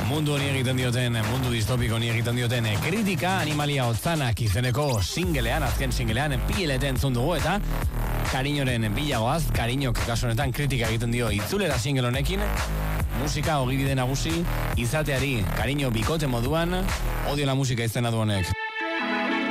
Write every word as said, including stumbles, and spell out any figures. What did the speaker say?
mundu honi egiten dioten, mundu distopiko honi egiten dioten kritika Animalia Otzanak izeneko singlean, azken singlean, pileten entzun dugu eta Kariñoren bilagoaz, Kariñok kasu honetan kritika egiten dio itzulera single honekin, musika ogibide nagusi, izateari Kariño bikote moduan, Odio la musika izena du honek.